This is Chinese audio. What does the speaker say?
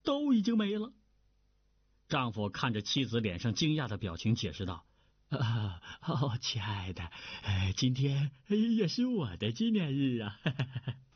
都已经没了。丈夫看着妻子脸上惊讶的表情，解释道：“亲爱的，今天也是我的纪念日啊。”